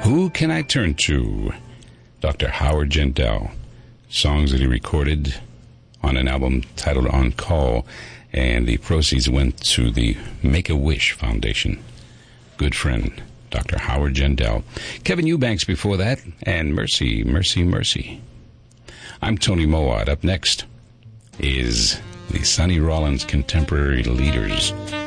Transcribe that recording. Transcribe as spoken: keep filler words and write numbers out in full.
Who Can I Turn To? Doctor Howard Jindal. Songs that he recorded on an album titled On Call, and the proceeds went to the Make-A-Wish Foundation. Good friend, Doctor Howard Jindal. Kevin Eubanks before that, and Mercy, Mercy, Mercy. I'm Tony Mowat. Up next is the Sonny Rollins Contemporary Leaders.